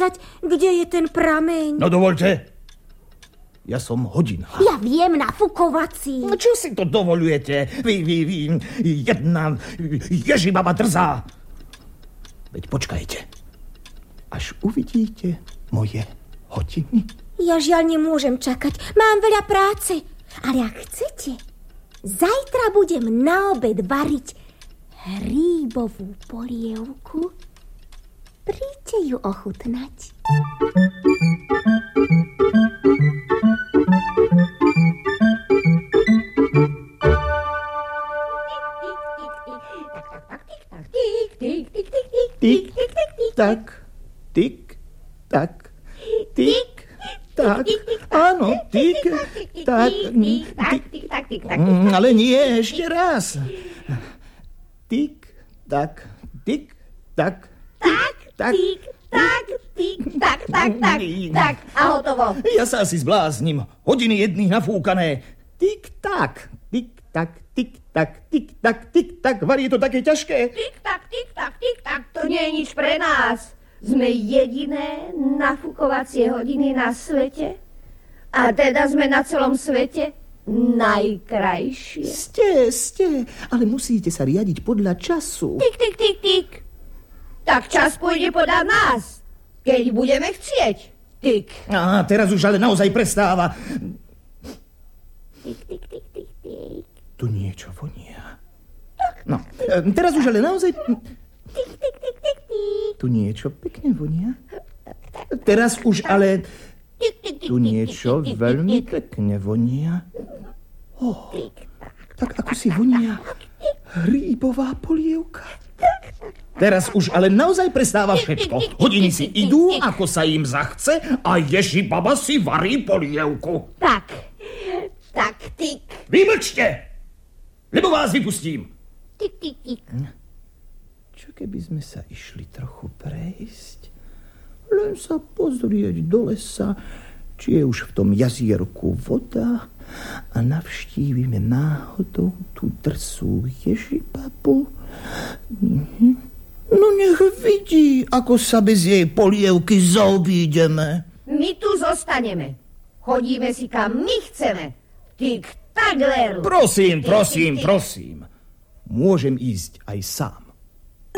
ukázať, kde je ten prameň? No dovoľte. Ja som Hodina. Ja viem, nafukovací. No čo si to dovolujete? Vy, jedna ježibaba drzá. Veď počkajte. Až uvidíte moje hodiny. Ja žiaľ nemôžem čakať. Mám veľa práce. Ale ak chcete, zajtra budem na obed variť hríbovú polievku. Príďte ju ochutnať. Tik, tak, tik, tak, tik, tak. Áno, tik, tak, tik. Ale nie, ešte raz. Tik, tak, tik, tak, tak, a hotovo. Ja sa asi zbláznim. Hodiny jedných nafúkané. Tik, tak, tik, tak. Varí je to také ťažké. Tik, tak, to nie je nič pre nás. Sme jediné nafukovacie hodiny na svete. A teda sme na celom svete najkrajšie. Ste, ale musíte sa riadiť podľa času. Tik. Tak čas pôjde podľa nás, keď budeme chcieť. Tik. Á, teraz už ale naozaj prestáva. Tik. Tu niečo vonia. No, teraz už ale naozaj... Tik. Tu niečo pekne vonia. Teraz už ale... Tu niečo veľmi pekne vonia. Tak ako si vonia hríbová polievka. Teraz už ale naozaj prestáva všetko. Hodiny si idú, ako sa im zachce a ježibaba si varí polievku. Tak, tik. Vymlčte, lebo vás vypustím. Tik. Čo keby sme sa išli trochu prejsť? Len sa pozrieť do lesa, či je už v tom jazierku voda a navštívime náhodou tú drsú ježibabu. No nech vidí, ako sa bez jej polievky zaobídeme. My tu zostaneme. Chodíme si kam my chceme. Tik, tak, Léru. Prosím. Môžem ísť aj sám.